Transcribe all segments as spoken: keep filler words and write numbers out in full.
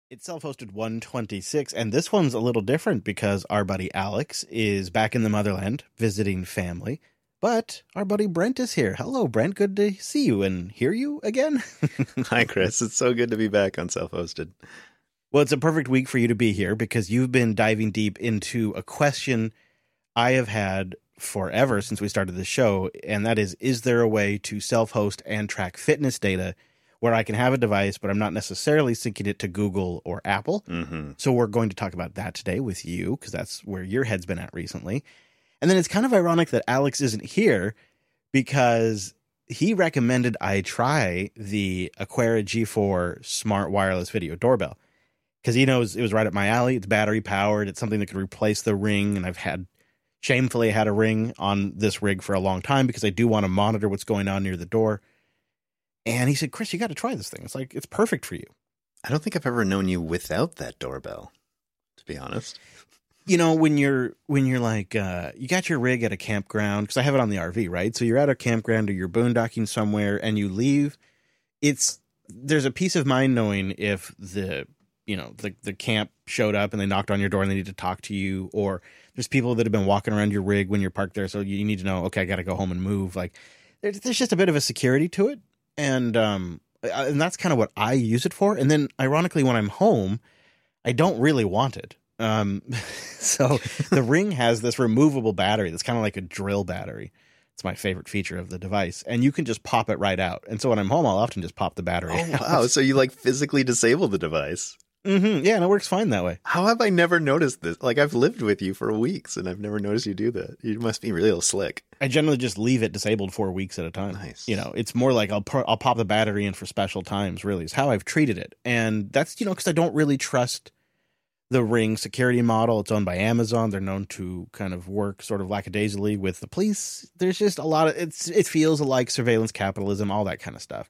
It's self-hosted one twenty-six, and this one's a little different because our buddy Alex is back in the motherland visiting family, but our buddy Brent is here. Hello, Brent. Good to see you and hear you again. Hi, Chris. It's so good to be back on Self-Hosted. Well, it's a perfect week for you to be here because you've been diving deep into a question I have had forever since we started the show, and that is, is there a way to self-host and track fitness data where I can have a device, but I'm not necessarily syncing it to Google or Apple? Mm-hmm. So we're going to talk about that today with you, because that's where your head's been at recently. And then it's kind of ironic that Alex isn't here because he recommended I try the Aquera G four smart wireless video doorbell because he knows it was right up my alley. It's battery powered. It's something that could replace the Ring. And I've had, shamefully, had a Ring on this rig for a long time because I do want to monitor what's going on near the door. And he said, Chris, you got to try this thing. It's like, it's perfect for you. I don't think I've ever known you without that doorbell, to be honest. You know, when you're, when you're like, uh, you got your rig at a campground, because I have it on the R V, right? So you're at a campground or you're boondocking somewhere and you leave. It's, there's a peace of mind knowing if the, you know, the, the camp showed up and they knocked on your door and they need to talk to you, or there's people that have been walking around your rig when you're parked there. So you need to know, okay, I got to go home and move. Like, there's, there's just a bit of a security to it. And um, and that's kind of what I use it for. And then, ironically, when I'm home, I don't really want it. Um, so the Ring has this removable battery that's kind of like a drill battery. It's my favorite feature of the device. And you can just pop it right out. And so when I'm home, I'll often just pop the battery Oh, out. wow. So you like physically disable the device? Mm-hmm. Yeah, and it works fine that way. How have I never noticed this? Like, I've lived with you for weeks and I've never noticed you do that. You must be real slick. I generally just leave it disabled for weeks at a time. Nice. You know, it's more like I'll pu- I'll pop the battery in for special times, really, is how I've treated it. And that's, you know, because I don't really trust the Ring security model. It's owned by Amazon. They're known to kind of work sort of lackadaisically with the police. There's just a lot of, it's it feels like surveillance capitalism, all that kind of stuff.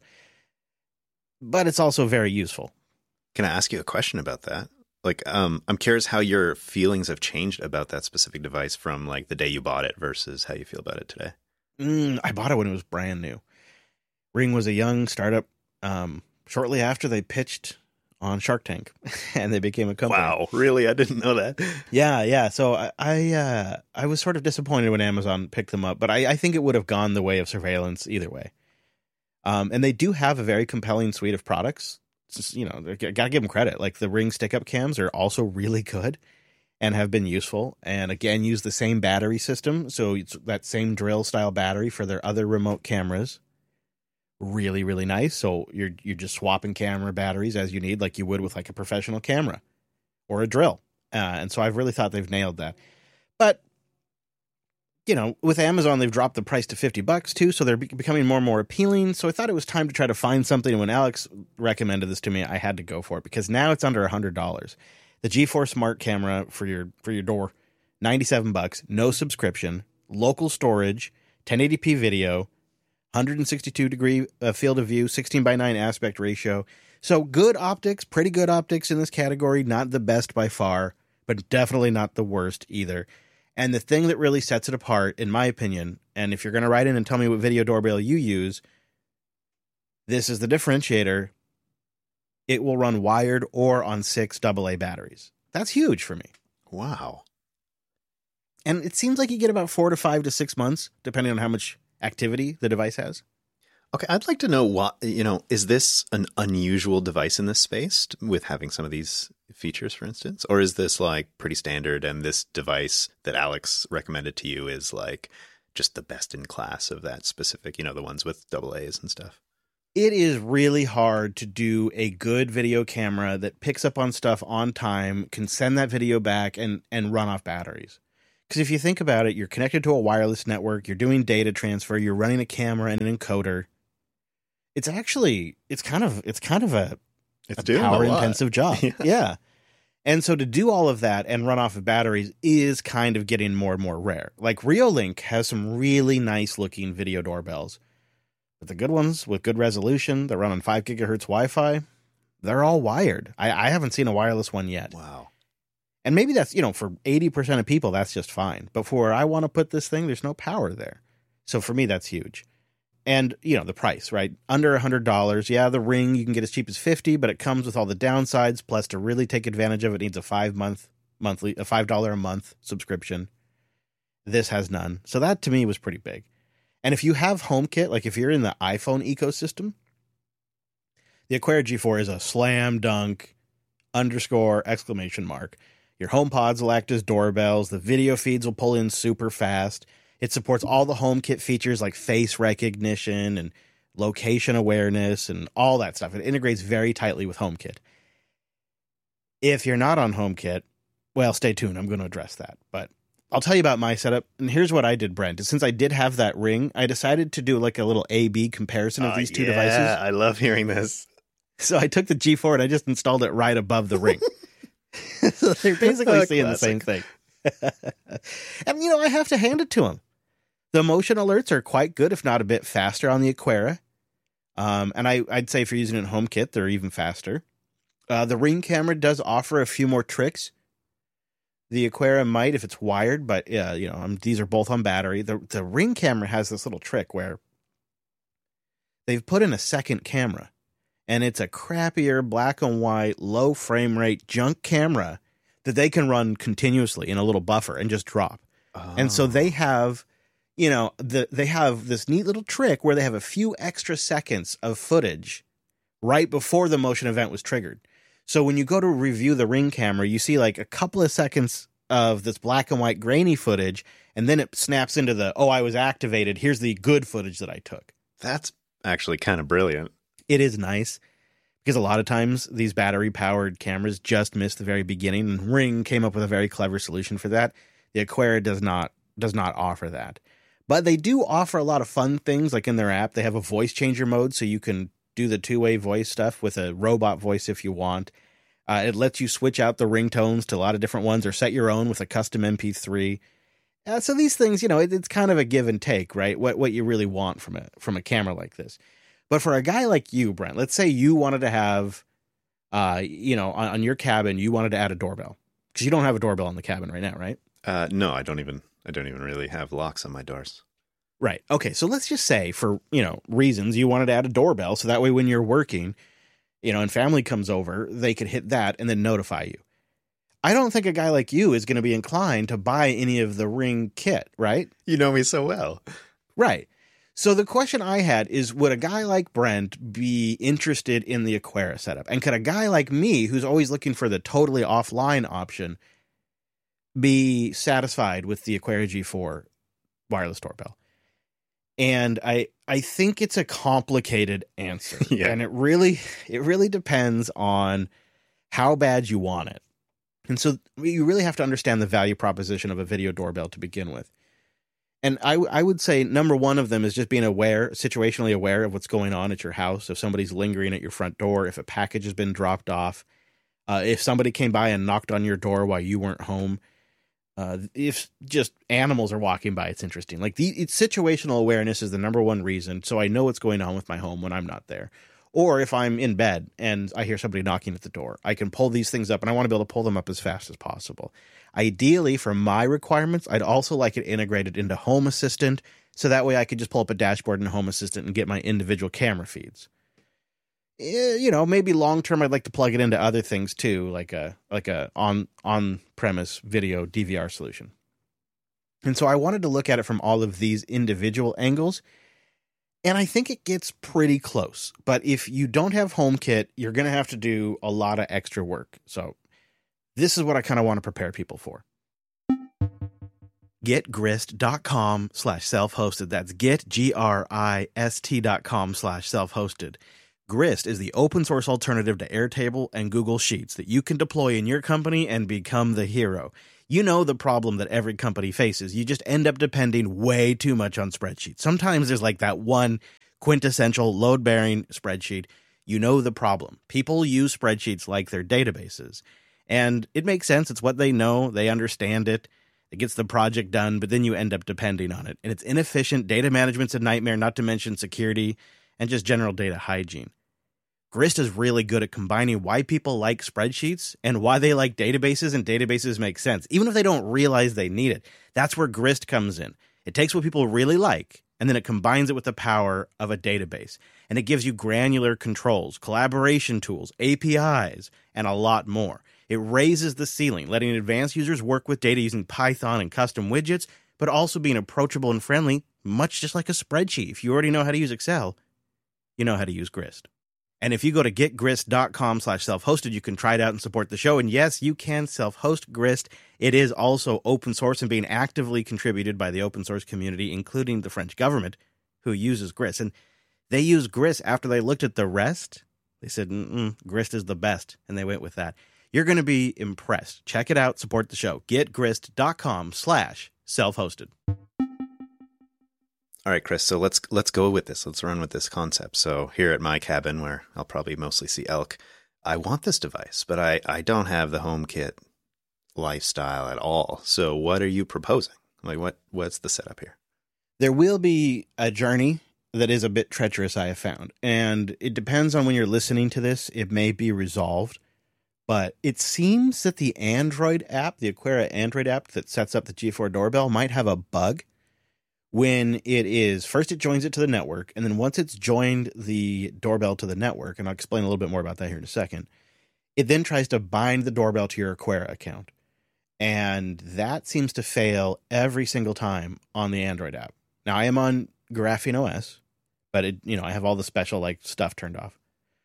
But it's also very useful. Can I ask you a question about that? Like, um, I'm curious how your feelings have changed about that specific device from like the day you bought it versus how you feel about it today. Mm, I bought it when it was brand new. Ring was a young startup. Um, shortly after they pitched on Shark Tank, and they became a company. Wow, really? I didn't know that. Yeah, yeah. So I, I, uh, I was sort of disappointed when Amazon picked them up, but I, I think it would have gone the way of surveillance either way. Um, and they do have a very compelling suite of products. Just, you know, gotta give them credit. Like the Ring stick-up cams are also really good and have been useful. And again, use the same battery system, so it's that same drill style battery for their other remote cameras. Really, really nice. So you're you're just swapping camera batteries as you need, like you would with like a professional camera or a drill. Uh, and so I've really thought they've nailed that. But you know, with Amazon, they've dropped the price to fifty bucks too, so they're be- becoming more and more appealing. So I thought it was time to try to find something. And when Alex recommended this to me, I had to go for it because now it's under one hundred dollars. The G four Smart camera for your for your door, ninety-seven bucks, no subscription, local storage, ten eighty p video, one hundred sixty-two degree uh, field of view, sixteen by nine aspect ratio. So good optics, pretty good optics in this category. Not the best by far, but definitely not the worst either. And the thing that really sets it apart, in my opinion, and if you're going to write in and tell me what video doorbell you use, this is the differentiator. It will run wired or on six double A batteries. That's huge for me. Wow. And it seems like you get about four to five to six months, depending on how much activity the device has. Okay, I'd like to know what, you know, is this an unusual device in this space with having some of these features, for instance? Or is this like pretty standard and this device that Alex recommended to you is like just the best in class of that specific, you know, the ones with double A's and stuff? It is really hard to do a good video camera that picks up on stuff on time, can send that video back and, and run off batteries. Because if you think about it, you're connected to a wireless network, you're doing data transfer, you're running a camera and an encoder. It's actually, it's kind of, it's kind of a, It's a doing a power lot. intensive job. Yeah. Yeah. And so to do all of that and run off of batteries is kind of getting more and more rare. Like Reolink has some really nice looking video doorbells. But the good ones with good resolution that run on five gigahertz Wi-Fi, they're all wired. I, I haven't seen a wireless one yet. Wow. And maybe that's, you know, for eighty percent of people, that's just fine. But for where I want to put this thing, there's no power there. So for me, that's huge. and, you know, the price, right? Under one hundred dollars. Yeah, the Ring you can get as cheap as fifty dollars, but it comes with all the downsides. Plus, to really take advantage of it, it needs a five month monthly, a five dollars a month subscription. This has none. So that to me was pretty big. And if you have HomeKit, like if you're in the iPhone ecosystem, the Aqara G four is a slam dunk underscore exclamation mark. Your HomePods will act as doorbells. The video feeds will pull in super fast. It supports all the HomeKit features like face recognition and location awareness and all that stuff. It integrates very tightly with HomeKit. If you're not on HomeKit, well, stay tuned. I'm going to address that. But I'll tell you about my setup. And here's what I did, Brent. Since I did have that Ring, I decided to do like a little A B comparison of uh, these two yeah, devices. I love hearing this. So I took the G four and I just installed it right above the Ring. So they're basically Oh, seeing classic. the same thing. And, you know, I have to hand it to them. The motion alerts are quite good, if not a bit faster on the Aqara. Um, and I, I'd say if you're using it in HomeKit, they're even faster. Uh, the Ring camera does offer a few more tricks. The Aqara might if it's wired, but yeah, you know, um, these are both on battery. The the Ring camera has this little trick where they've put in a second camera, and it's a crappier black and white, low frame rate junk camera that they can run continuously in a little buffer and just drop. Oh. And so they have, you know, the they have this neat little trick where they have a few extra seconds of footage right before the motion event was triggered. So when you go to review the Ring camera, you see like a couple of seconds of this black and white grainy footage, and then it snaps into the, oh, I was activated. Here's the good footage that I took. That's actually kind of brilliant. It is nice because a lot of times these battery-powered cameras just miss the very beginning, and Ring came up with a very clever solution for that. The Aqara does not does not offer that. But they do offer a lot of fun things, like in their app. They have a voice changer mode, so you can do the two-way voice stuff with a robot voice if you want. Uh, it lets you switch out the ringtones to a lot of different ones or set your own with a custom M P three. Uh, so these things, you know, it, it's kind of a give and take, right? What what you really want from a, from a camera like this. But for a guy like you, Brent, let's say you wanted to have, uh, you know, on, on your cabin, you wanted to add a doorbell. Because you don't have a doorbell in the cabin right now, right? Uh, no, I don't even. I don't even really have locks on my doors. Right. Okay. So let's just say for, you know, reasons you wanted to add a doorbell. So that way when you're working, you know, and family comes over, they could hit that and then notify you. I don't think a guy like you is going to be inclined to buy any of the Ring kit, right? You know me so well. Right. So the question I had is, would a guy like Brent be interested in the Aqara setup? And could a guy like me, who's always looking for the totally offline option, be satisfied with the Aqara G four wireless doorbell? And I I think it's a complicated answer. Yeah. And it really it really depends on how bad you want it. And so you really have to understand the value proposition of a video doorbell to begin with. And I, I would say number one of them is just being aware, situationally aware of what's going on at your house. If somebody's lingering at your front door, if a package has been dropped off, uh, if somebody came by and knocked on your door while you weren't home, uh, if just animals are walking by, it's interesting. Like the it's situational awareness is the number one reason. So I know what's going on with my home when I'm not there. Or if I'm in bed and I hear somebody knocking at the door, I can pull these things up, and I want to be able to pull them up as fast as possible. Ideally, for my requirements, I'd also like it integrated into Home Assistant, so that way I could just pull up a dashboard in Home Assistant and get my individual camera feeds. Eh, You know, maybe long term, I'd like to plug it into other things too, like a like a on on premise video D V R solution. And so I wanted to look at it from all of these individual angles. And I think it gets pretty close. But if you don't have HomeKit, you're going to have to do a lot of extra work. So this is what I kind of want to prepare people for. getgrist.com slash self-hosted. That's get, G R I S T dot com slash self-hosted. Grist is the open source alternative to Airtable and Google Sheets that you can deploy in your company and become the hero. You know the problem that every company faces. You just end up depending way too much on spreadsheets. Sometimes there's like that one quintessential load-bearing spreadsheet. You know the problem. People use spreadsheets like their databases. And it makes sense. It's what they know. They understand it. It gets the project done, but then you end up depending on it. And it's inefficient. Data management's a nightmare, not to mention security and just general data hygiene. Grist is really good at combining why people like spreadsheets and why they like databases, and databases make sense, even if they don't realize they need it. That's where Grist comes in. It takes what people really like and then it combines it with the power of a database. And it gives you granular controls, collaboration tools, A P Is, and a lot more. It raises the ceiling, letting advanced users work with data using Python and custom widgets, but also being approachable and friendly, much just like a spreadsheet. If you already know how to use Excel, you know how to use Grist. And if you go to getgrist.com slash self-hosted, you can try it out and support the show. And yes, you can self-host Grist. It is also open source and being actively contributed by the open source community, including the French government, who uses Grist. And they use Grist after they looked at the rest. They said, Mm-mm, Grist is the best, and they went with that. You're going to be impressed. Check it out. Support the show. getgrist.com slash self-hosted. All right, Chris, so let's let's go with this. Let's run with this concept. So here at my cabin, where I'll probably mostly see elk, I want this device, but I, I don't have the HomeKit lifestyle at all. So what are you proposing? Like, what what's the setup here? There will be a journey that is a bit treacherous, I have found. And it depends on when you're listening to this. It may be resolved. But it seems that the Android app, the Aqara Android app that sets up the G four doorbell, might have a bug. When it is, first it joins it to the network, and then once it's joined the doorbell to the network, and I'll explain a little bit more about that here in a second, it then tries to bind the doorbell to your Aqara account. And that seems to fail every single time on the Android app. Now, I am on Graphene O S, but it, you know, I have all the special like stuff turned off.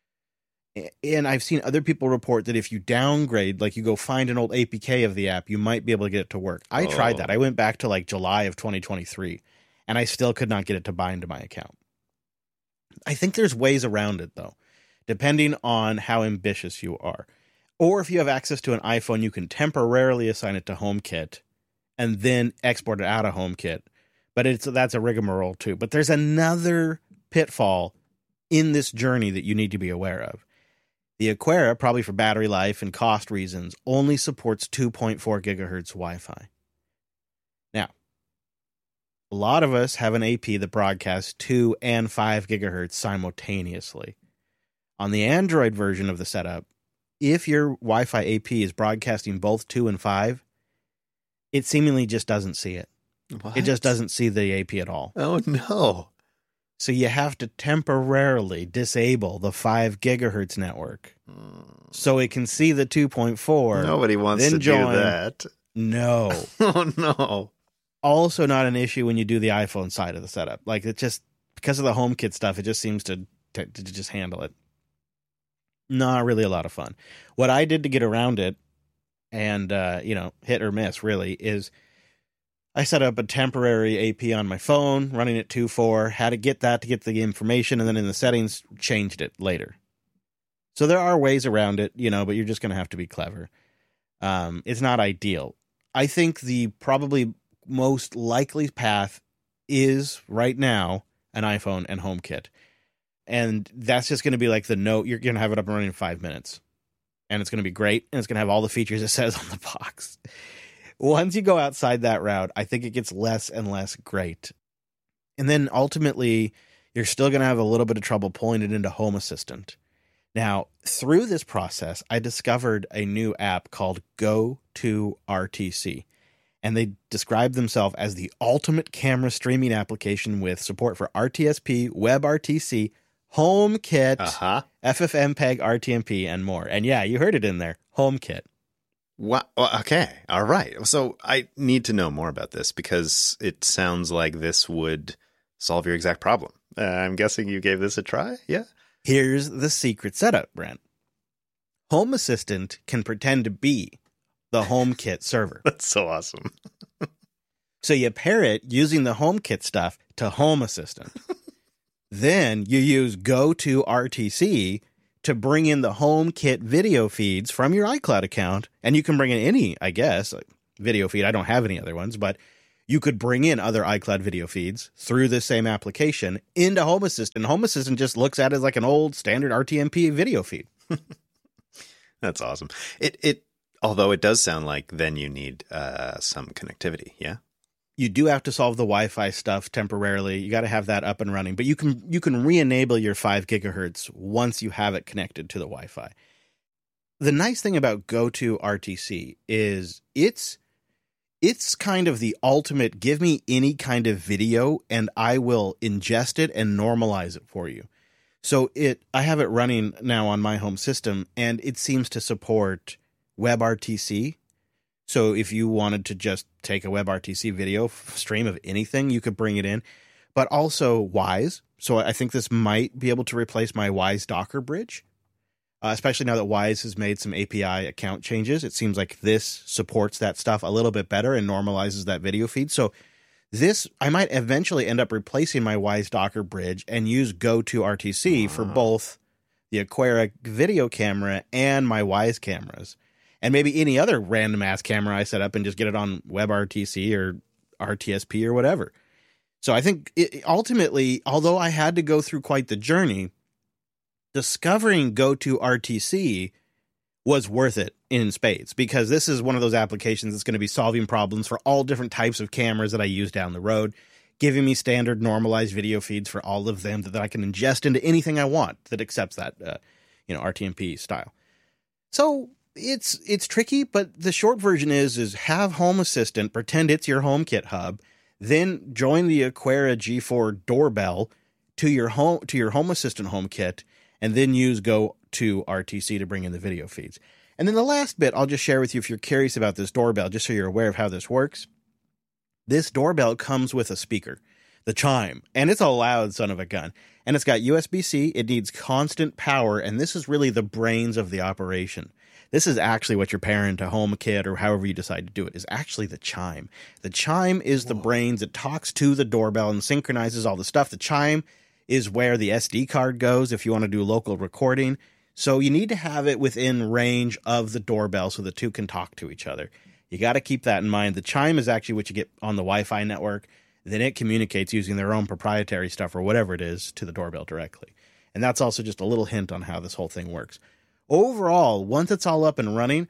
And I've seen other people report that if you downgrade, like you go find an old A P K of the app, you might be able to get it to work. I oh. tried that. I went back to like July of twenty twenty-three. And I still could not get it to bind to my account. I think there's ways around it, though, depending on how ambitious you are. Or if you have access to an iPhone, you can temporarily assign it to HomeKit and then export it out of HomeKit. But it's that's a rigmarole, too. But there's another pitfall in this journey that you need to be aware of. The Aqara, probably for battery life and cost reasons, only supports two point four gigahertz Wi-Fi. Now, a lot of us have an A P that broadcasts two and five gigahertz simultaneously. On the Android version of the setup, if your Wi-Fi A P is broadcasting both two and five, it seemingly just doesn't see it. What? It just doesn't see the A P at all. Oh, no. So you have to temporarily disable the five gigahertz network mm. so it can see the two point four. Nobody wants then to join. do that. No. Oh, no. Also not an issue when you do the iPhone side of the setup. Like it just, because of the HomeKit stuff, it just seems to, to, to just handle it. Not really a lot of fun. What I did to get around it and, uh, you know, hit or miss really is I set up a temporary A P on my phone, running at two point four, had to get that to get the information, and then in the settings, changed it later. So there are ways around it, you know, but you're just going to have to be clever. Um, it's not ideal. I think the probably most likely path is right now an iPhone and HomeKit. And that's just going to be like the note. You're going to have it up and running in five minutes. And it's going to be great. And it's going to have all the features it says on the box. Once you go outside that route, I think it gets less and less great. And then ultimately, you're still going to have a little bit of trouble pulling it into Home Assistant. Now, through this process, I discovered a new app called Go to R T C. And they describe themselves as the ultimate camera streaming application with support for R T S P, WebRTC, HomeKit, uh-huh. F F M P E G, R T M P, and more. And yeah, you heard it in there, HomeKit. Wow. Okay. All right. So I need to know more about this because it sounds like this would solve your exact problem. Uh, I'm guessing you gave this a try? Yeah? Here's the secret setup, Brent. Home Assistant can pretend to be the HomeKit server. That's so awesome. So you pair it using the HomeKit stuff to Home Assistant. Then you use Go to R T C to bring in the HomeKit video feeds from your iCloud account. And you can bring in any, I guess, video feed. I don't have any other ones, but you could bring in other iCloud video feeds through the same application into Home Assistant. Home Assistant just looks at it as like an old standard R T M P video feed. That's awesome. It, it, although it does sound like then you need uh, some connectivity. Yeah. You do have to solve the Wi-Fi stuff temporarily. You got to have that up and running, but you can you can re-enable your five gigahertz once you have it connected to the Wi-Fi. The nice thing about Go to R T C is it's It's kind of the ultimate, give me any kind of video and I will ingest it and normalize it for you. So it, I have it running now on my home system, and it seems to support WebRTC. So if you wanted to just take a WebRTC video stream of anything, you could bring it in, but also Wise. So I think this might be able to replace my Wise Docker bridge. Uh, especially now that Wise has made some A P I account changes. It seems like this supports that stuff a little bit better and normalizes that video feed. So this, I might eventually end up replacing my Wise Docker bridge and use GoToRTC for both the Aquera video camera and my Wise cameras. And maybe any other random ass camera I set up and just get it on WebRTC or R T S P or whatever. So I think it, ultimately, although I had to go through quite the journey, discovering GoToRTC was worth it in spades, because this is one of those applications that's going to be solving problems for all different types of cameras that I use down the road, giving me standard normalized video feeds for all of them that I can ingest into anything I want that accepts that, uh, you know, R T M P style. So it's it's tricky, but the short version is is have Home Assistant pretend it's your HomeKit hub, then join the Aquera G four doorbell to your home to your Home Assistant HomeKit, and then use GoToRTC to bring in the video feeds. And then the last bit I'll just share with you if you're curious about this doorbell, just so you're aware of how this works. This doorbell comes with a speaker, the Chime, and it's a loud son of a gun. And it's got U S B C, it needs constant power, and this is really the brains of the operation. This is actually what you're pairing to HomeKit or however you decide to do it, is actually the Chime. The Chime is the Whoa. brains. It talks to the doorbell and synchronizes all the stuff. The Chime is where the S D card goes if you want to do local recording. So you need to have it within range of the doorbell so the two can talk to each other. You got to keep that in mind. The Chime is actually what you get on the Wi-Fi network. Then it communicates using their own proprietary stuff or whatever it is to the doorbell directly. And that's also just a little hint on how this whole thing works. Overall, once it's all up and running,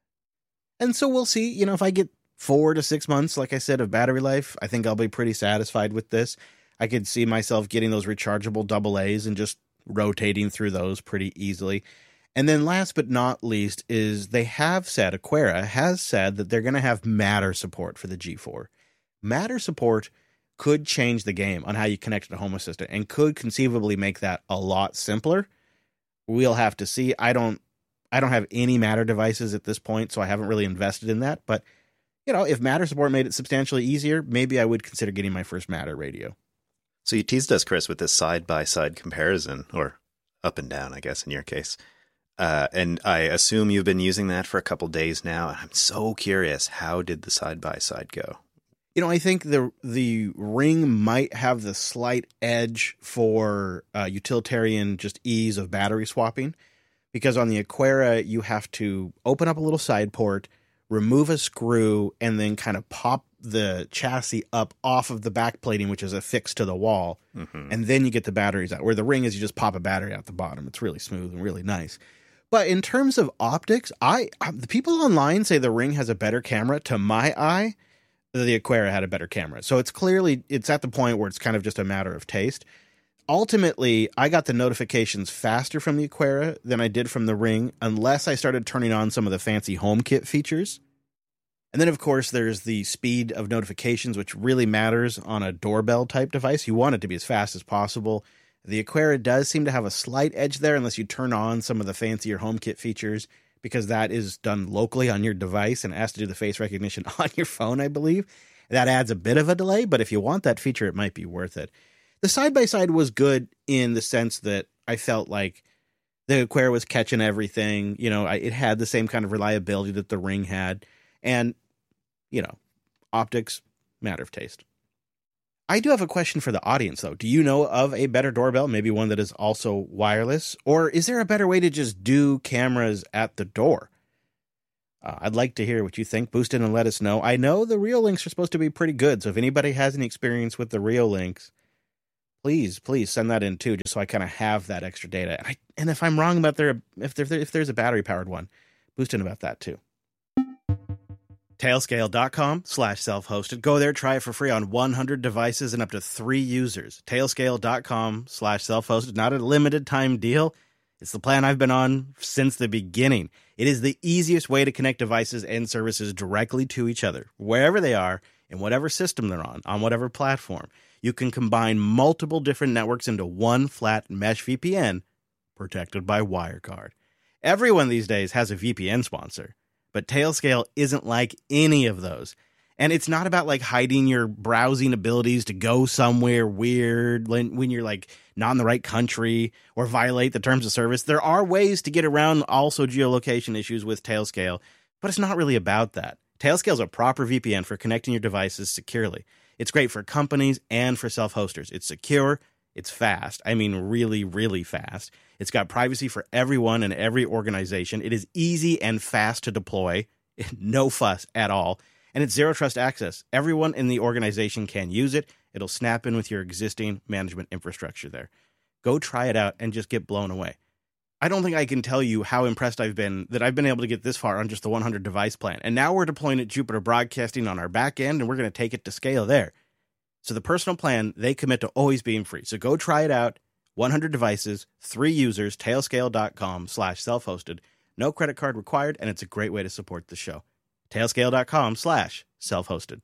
and so we'll see, you know, if I get four to six months, like I said, of battery life, I think I'll be pretty satisfied with this. I could see myself getting those rechargeable double A's and just rotating through those pretty easily. And then last but not least is they have said, Aquera has said that they're going to have Matter support for the G four. Matter support could change the game on how you connect to Home Assistant and could conceivably make that a lot simpler. We'll have to see. I don't I don't have any Matter devices at this point, so I haven't really invested in that. But, you know, if Matter support made it substantially easier, maybe I would consider getting my first Matter radio. So you teased us, Chris, with this side-by-side comparison, or up and down, I guess, in your case. Uh, and I assume you've been using that for a couple days now. And I'm so curious, how did the side-by-side go? You know, I think the the Ring might have the slight edge for uh, utilitarian just ease of battery swapping, because on the Aquera, you have to open up a little side port, remove a screw, and then kind of pop the chassis up off of the back plating, which is affixed to the wall, mm-hmm. and then you get the batteries out. Where the Ring is, you just pop a battery out the bottom. It's really smooth and really nice. But in terms of optics, I, I the people online say the Ring has a better camera. To my eye, the Aquera had a better camera. So it's clearly, it's at the point where it's kind of just a matter of taste. Ultimately, I got the notifications faster from the Aquera than I did from the Ring, unless I started turning on some of the fancy HomeKit features. And then, of course, there's the speed of notifications, which really matters on a doorbell type device. You want it to be as fast as possible. The Aquera does seem to have a slight edge there unless you turn on some of the fancier HomeKit features, because that is done locally on your device and has to do the face recognition on your phone, I believe. That adds a bit of a delay, but if you want that feature, it might be worth it. The side-by-side was good in the sense that I felt like the Aquera was catching everything. You know, I, it had the same kind of reliability that the Ring had. And, you know, optics, matter of taste. I do have a question for the audience, though. Do you know of a better doorbell, maybe one that is also wireless? Or is there a better way to just do cameras at the door? Uh, I'd like to hear what you think. Boost in and let us know. I know the Reolinks are supposed to be pretty good, so if anybody has any experience with the Reolinks, please, please send that in too, just so I kind of have that extra data. And, I, and if I'm wrong about there, if there, if there's a battery-powered one, boost in about that too. Tailscale.com slash self-hosted. Go there, try it for free on one hundred devices and up to three users. Tailscale.com slash self-hosted. Not a limited time deal. It's the plan I've been on since the beginning. It is the easiest way to connect devices and services directly to each other, wherever they are, in whatever system they're on, on whatever platform. You can combine multiple different networks into one flat mesh V P N protected by WireGuard. Everyone these days has a V P N sponsor, but Tailscale isn't like any of those. And it's not about like hiding your browsing abilities to go somewhere weird when, when you're like not in the right country or violate the terms of service. There are ways to get around also geolocation issues with Tailscale, but it's not really about that. Tailscale is a proper V P N for connecting your devices securely. It's great for companies and for self-hosters. It's secure. It's fast. I mean, really, really fast. It's got privacy for everyone and every organization. It is easy and fast to deploy. No fuss at all. And it's zero trust access. Everyone in the organization can use it. It'll snap in with your existing management infrastructure there. Go try it out and just get blown away. I don't think I can tell you how impressed I've been that I've been able to get this far on just the one hundred device plan. And now we're deploying at Jupiter Broadcasting on our back end, and we're going to take it to scale there. So the personal plan, they commit to always being free. So go try it out. one hundred devices, three users, tailscale.com slash self-hosted. No credit card required, and it's a great way to support the show. Tailscale.com slash self-hosted.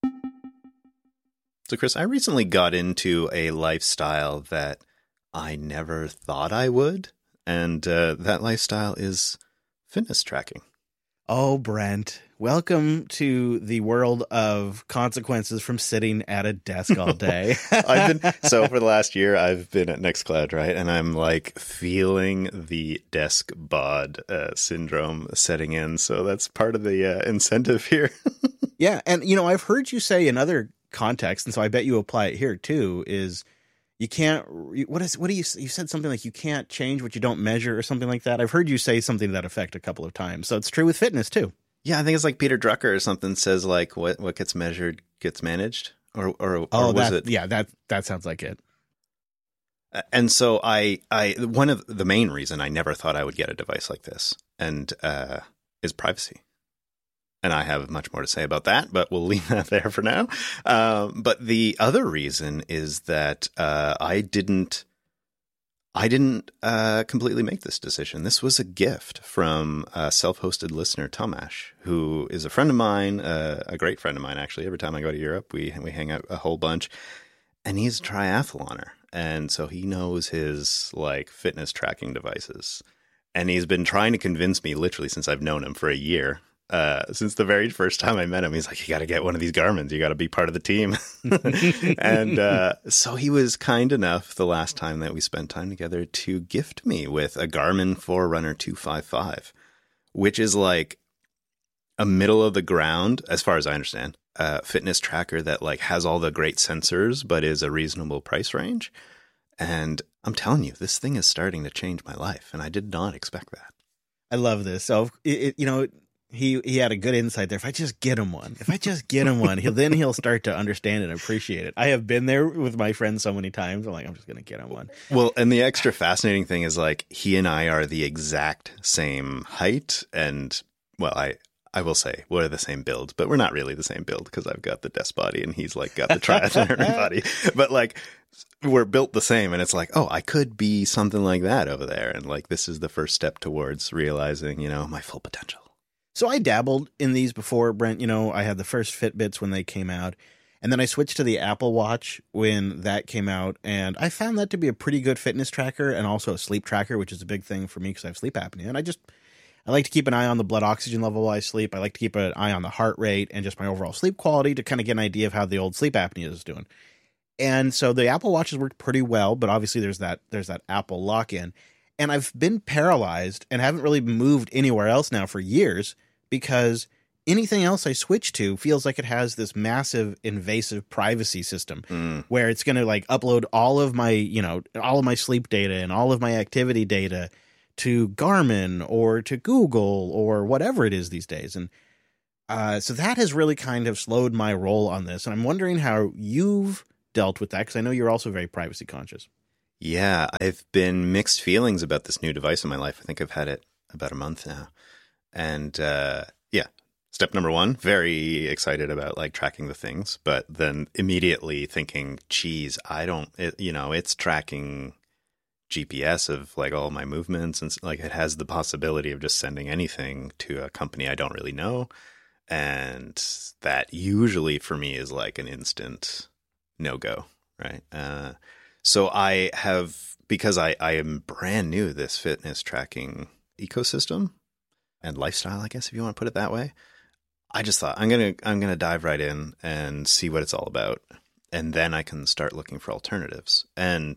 So, Chris, I recently got into a lifestyle that I never thought I would, and uh, that lifestyle is fitness tracking. Oh, Brent, welcome to the world of consequences from sitting at a desk all day. I've been so for the last year, I've been at Nextcloud, right? And I'm like feeling the desk bod uh, syndrome setting in. So that's part of the uh, incentive here. Yeah. And, you know, I've heard you say in other contexts, and so I bet you apply it here too, is you can't, what is, what do you, you said something like you can't change what you don't measure or something like that. I've heard you say something to that effect a couple of times. So it's true with fitness too. Yeah, I think it's like Peter Drucker or something says like what, what gets measured gets managed or, or, or oh, was that, it? Yeah, that, that sounds like it. And so I, I, one of the main reason I never thought I would get a device like this and uh, is privacy. And I have much more to say about that, but we'll leave that there for now. Um, but the other reason is that uh, I didn't, I didn't uh, completely make this decision. This was a gift from a self-hosted listener, Tomash, who is a friend of mine, uh, a great friend of mine, actually. Every time I go to Europe, we we hang out a whole bunch. And he's a triathloner. And so he knows his like fitness tracking devices. And he's been trying to convince me literally since I've known him for a year. Uh, since the very first time I met him, he's like, you got to get one of these Garmins. You got to be part of the team. And uh, so he was kind enough the last time that we spent time together to gift me with a Garmin Forerunner two fifty-five, which is like a middle of the ground, as far as I understand, uh, fitness tracker that like has all the great sensors, but is a reasonable price range. And I'm telling you, this thing is starting to change my life. And I did not expect that. I love this. So, it, it, you know, He he had a good insight there. If I just get him one, if I just get him one, he'll then he'll start to understand and appreciate it. I have been there with my friends so many times. I'm like, I'm just going to get him one. Well, and the extra fascinating thing is like he and I are the exact same height. And well, I, I will say we're the same build, but we're not really the same build because I've got the desk body and he's like got the triathlon body. But like we're built the same. And it's like, oh, I could be something like that over there. And like this is the first step towards realizing, you know, my full potential. So I dabbled in these before, Brent. You know, I had the first Fitbits when they came out, and then I switched to the Apple Watch when that came out, and I found that to be a pretty good fitness tracker and also a sleep tracker, which is a big thing for me because I have sleep apnea. And I just, I like to keep an eye on the blood oxygen level while I sleep. I like to keep an eye on the heart rate and just my overall sleep quality to kind of get an idea of how the old sleep apnea is doing. And so the Apple Watches worked pretty well, but obviously there's that there's that Apple lock-in. And I've been paralyzed and haven't really moved anywhere else now for years because anything else I switch to feels like it has this massive invasive privacy system mm. where it's going to like upload all of my, you know, all of my sleep data and all of my activity data to Garmin or to Google or whatever it is these days. And uh, so that has really kind of slowed my roll on this. And I'm wondering how you've dealt with that because I know you're also very privacy conscious. Yeah, I've been mixed feelings about this new device in my life. I think I've had it about a month now. And uh, yeah, step number one, very excited about like tracking the things, but then immediately thinking, geez, I don't, it, you know, it's tracking G P S of like all my movements, and like it has the possibility of just sending anything to a company I don't really know. And that usually for me is like an instant no-go, right? Uh, so I have, because I, I am brand new to this fitness tracking ecosystem and lifestyle, I guess, if you want to put it that way, I just thought I'm going to, I'm going to dive right in and see what it's all about. And then I can start looking for alternatives. And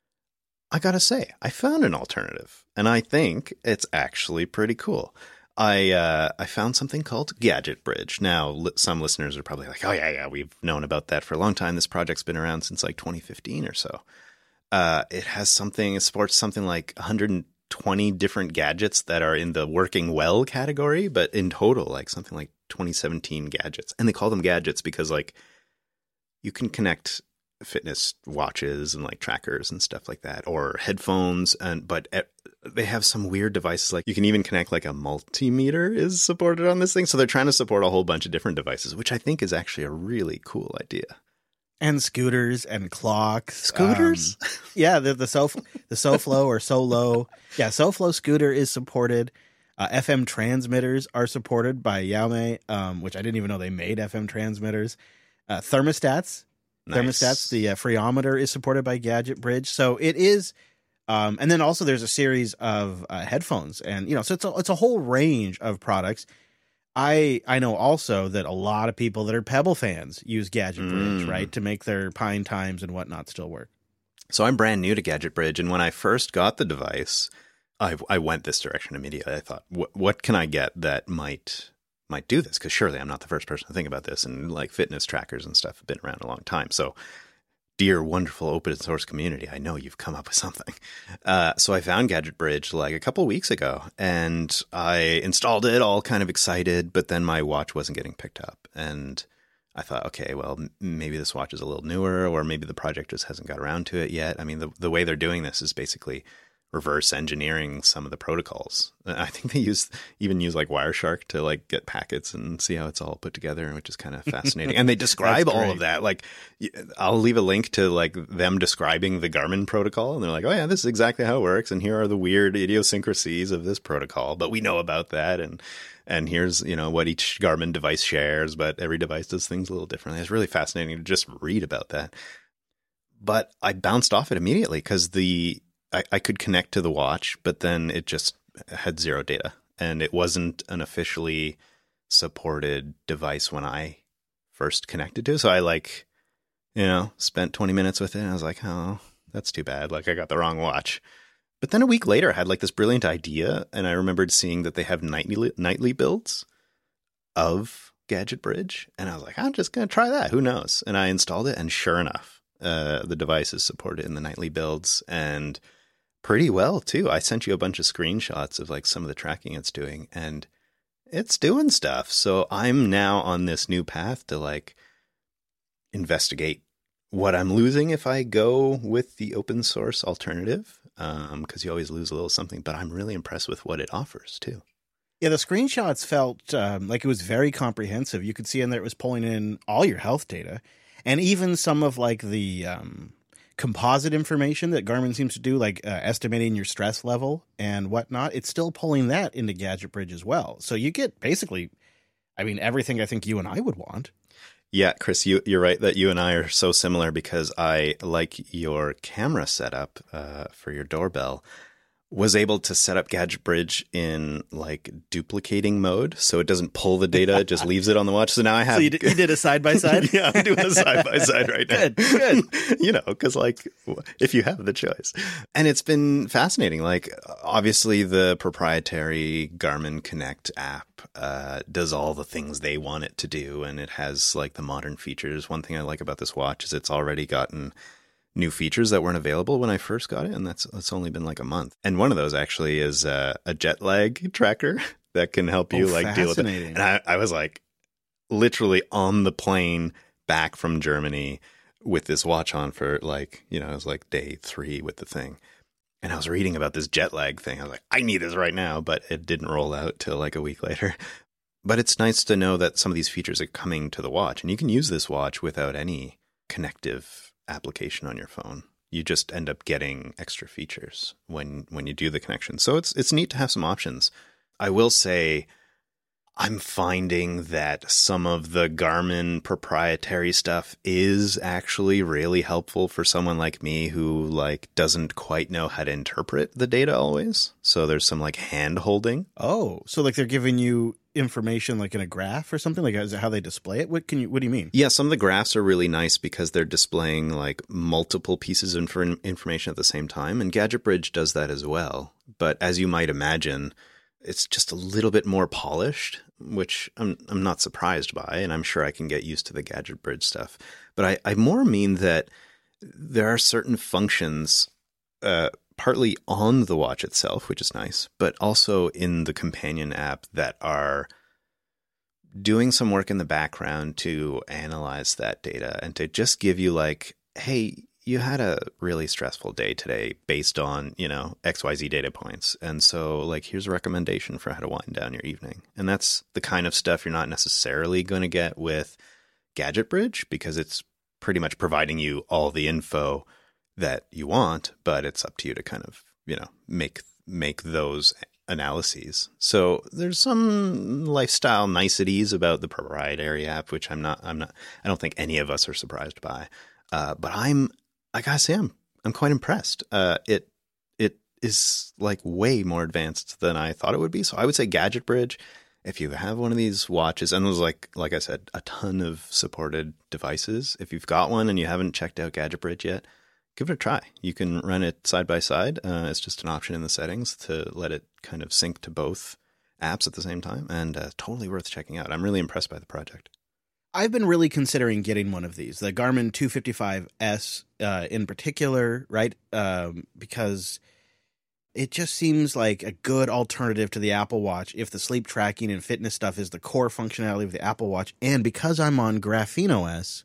I got to say, I found an alternative, and I think it's actually pretty cool. I uh, I found something called Gadget Bridge. Now, li- some listeners are probably like, oh, yeah, yeah, we've known about that for a long time. This project's been around since like twenty fifteen or so. Uh, it has something, it supports something like one hundred twenty different gadgets that are in the working well category, but in total, like something like twenty seventeen gadgets. And they call them gadgets because like you can connect fitness watches and like trackers and stuff like that, or headphones, and but they have some weird devices. Like you can even connect like a multimeter is supported on this thing. So they're trying to support a whole bunch of different devices, which I think is actually a really cool idea. And scooters and clocks. Scooters? Um, yeah, the the Sof the SoFlo or Solo. Yeah, SoFlo scooter is supported. Uh, F M transmitters are supported by Xiaomi, um, which I didn't even know they made F M transmitters. Uh, thermostats. Nice. Thermostats, the uh, Freometer is supported by Gadget Bridge. So it is, um, and then also there's a series of uh, headphones, and you know, so it's a, it's a whole range of products. I I know also that a lot of people that are Pebble fans use Gadget Bridge, Mm. right, to make their Pine Times and whatnot still work. So I'm brand new to Gadget Bridge, and when I first got the device, I I went this direction immediately. I thought, what what can I get that might might do this? Because surely I'm not the first person to think about this, and like fitness trackers and stuff have been around a long time. So, dear wonderful open source community, I know you've come up with something. Uh, so I found Gadget Bridge like a couple weeks ago, and I installed it, all kind of excited. But then my watch wasn't getting picked up, and I thought, okay, well, m- maybe this watch is a little newer, or maybe the project just hasn't got around to it yet. I mean, the the way they're doing this is basically reverse engineering some of the protocols. I think they use even use like Wireshark to like get packets and see how it's all put together, which is kind of fascinating. And they describe all of that. Like I'll leave a link to like them describing the Garmin protocol, and they're like, oh yeah, this is exactly how it works, and here are the weird idiosyncrasies of this protocol, but we know about that, and and here's, you know, what each Garmin device shares, but every device does things a little differently. It's really fascinating to just read about that. But I bounced off it immediately because the I, I could connect to the watch, but then it just had zero data, and it wasn't an officially supported device when I first connected to it. So I like, you know, spent twenty minutes with it, and I was like, oh, that's too bad. Like I got the wrong watch. But then a week later, I had like this brilliant idea, and I remembered seeing that they have nightly nightly builds of Gadget Bridge, and I was like, I'm just going to try that. Who knows? And I installed it, and sure enough, uh, the device is supported in the nightly builds, and pretty well too. I sent you a bunch of screenshots of like some of the tracking it's doing, and it's doing stuff. So I'm now on this new path to like investigate what I'm losing if I go with the open source alternative, um, because you always lose a little something, but I'm really impressed with what it offers too. Yeah, the screenshots felt um, like it was very comprehensive. You could see in there it was pulling in all your health data, and even some of like the um, composite information that Garmin seems to do, like uh, estimating your stress level and whatnot. It's still pulling that into Gadget Bridge as well. So you get basically, I mean, everything I think you and I would want. Yeah, Chris, you, you're right that you and I are so similar, because I like your camera setup uh, for your doorbell. Was able to set up Gadget Bridge in like duplicating mode, so it doesn't pull the data, it just leaves it on the watch. So now I have. So you did, you did a side by side. Yeah, I'm doing a side by side right now. Good, good. You know, because like if you have the choice, and it's been fascinating. Like obviously the proprietary Garmin Connect app uh, does all the things they want it to do, and it has like the modern features. One thing I like about this watch is it's already gotten new features that weren't available when I first got it, and that's it's only been like a month. And one of those actually is uh, a jet lag tracker that can help you Oh, like deal with it. And I, I was like literally on the plane back from Germany with this watch on for like, you know, it was like day three with the thing. And I was reading about this jet lag thing. I was like, I need this right now, but it didn't roll out till like a week later. But it's nice to know that some of these features are coming to the watch, and you can use this watch without any connective application on your phone. you just end up getting extra features when when you do the connection. So it's it's neat to have some options. I will say I'm finding that some of the Garmin proprietary stuff is actually really helpful for someone like me who like doesn't quite know how to interpret the data always. So there's some like hand holding. Oh, so like they're giving you information like in a graph or something? Like is it how they display it? What can you what do you mean? Yeah, some of the graphs are really nice because they're displaying like multiple pieces of inf- information at the same time, and Gadget Bridge does that as well. But as you might imagine, it's just a little bit more polished, which I'm I'm not surprised by, and I'm sure I can get used to the Gadget Bridge stuff. But I, I more mean that there are certain functions, uh, partly on the watch itself, which is nice, but also in the companion app that are doing some work in the background to analyze that data and to just give you like, hey, you had a really stressful day today based on, you know, X Y Z data points. And so like, here's a recommendation for how to wind down your evening. And that's the kind of stuff you're not necessarily going to get with Gadget Bridge because it's pretty much providing you all the info that you want, but it's up to you to kind of, you know, make, make those analyses. So there's some lifestyle niceties about the proprietary app, which I'm not, I'm not, I don't think any of us are surprised by. Uh, but I'm, I gotta say, I'm I'm quite impressed. Uh, it it is like way more advanced than I thought it would be. So I would say Gadget Bridge, if you have one of these watches, and there's like like I said, a ton of supported devices. If you've got one and you haven't checked out Gadget Bridge yet, give it a try. You can run it side by side. Uh, it's just an option in the settings to let it kind of sync to both apps at the same time, and uh, totally worth checking out. I'm really impressed by the project. I've been really considering getting one of these, the Garmin two fifty-five S uh, in particular, right? Um, because it just seems like a good alternative to the Apple Watch if the sleep tracking and fitness stuff is the core functionality of the Apple Watch. And because I'm on Graphene O S,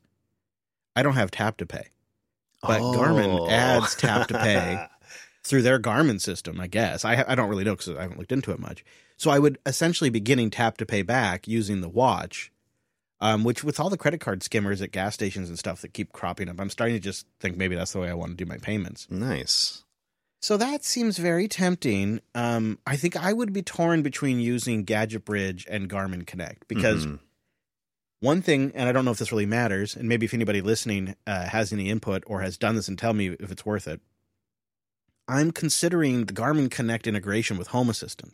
I don't have tap to pay. But oh. Garmin adds tap to pay through their Garmin system, I guess. I, I don't really know because I haven't looked into it much. So I would essentially be getting tap to pay back using the watch. Um, which with all the credit card skimmers at gas stations and stuff that keep cropping up, I'm starting to just think maybe that's the way I want to do my payments. Nice. So that seems very tempting. Um, I think I would be torn between using Gadget Bridge and Garmin Connect because mm-hmm. one thing, and I don't know if this really matters, and maybe if anybody listening uh, has any input or has done this and tell me if it's worth it, I'm considering the Garmin Connect integration with Home Assistant.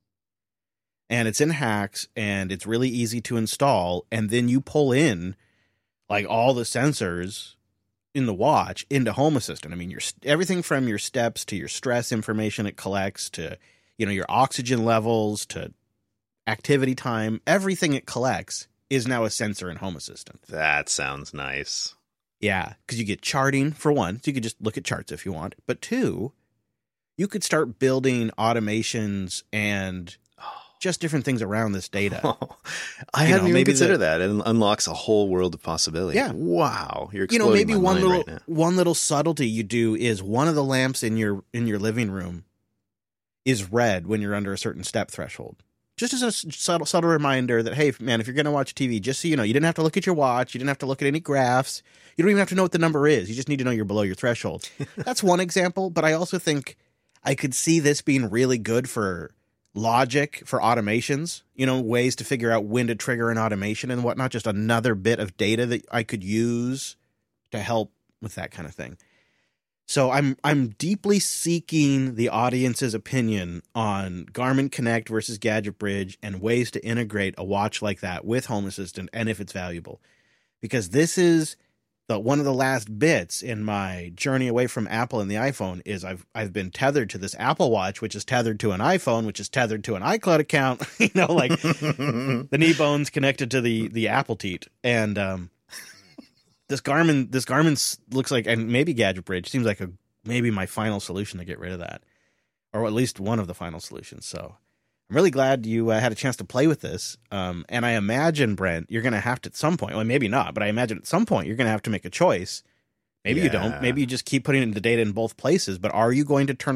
And it's in Hacks, and it's really easy to install. And then you pull in like all the sensors in the watch into Home Assistant. I mean, your everything from your steps to your stress information it collects to, you know, your oxygen levels to activity time. Everything it collects is now a sensor in Home Assistant. That sounds nice. Yeah, because you get charting for one. So you could just look at charts if you want. But two, you could start building automations and just different things around this data. Oh, I you hadn't know, even considered the, that. It unlocks a whole world of possibility. Yeah. Wow. You're you know, maybe my one mind little right now. one little subtlety you do is one of the lamps in your in your living room is red when you're under a certain step threshold. Just as a subtle, subtle reminder that, hey, man, if you're going to watch T V, just so you know, you didn't have to look at your watch. You didn't have to look at any graphs. You don't even have to know what the number is. You just need to know you're below your threshold. That's one example. But I also think I could see this being really good for logic for automations, you know, ways to figure out when to trigger an automation and whatnot, just another bit of data that I could use to help with that kind of thing. So I'm I'm deeply seeking the audience's opinion on Garmin Connect versus Gadget Bridge and ways to integrate a watch like that with Home Assistant and if it's valuable. Because this is the one of the last bits in my journey away from Apple and the iPhone is I've I've been tethered to this Apple Watch, which is tethered to an iPhone, which is tethered to an iCloud account. You know, like the knee bone's connected to the the Apple teat, and um, this Garmin this Garmin looks like, and maybe Gadget Bridge seems like a maybe my final solution to get rid of that, or at least one of the final solutions. So I'm really glad you uh, had a chance to play with this. Um, and I imagine, Brent, you're going to have to at some point, well, maybe not, but I imagine at some point you're going to have to make a choice. Maybe yeah. you don't. Maybe you just keep putting the data in both places. But are you going to turn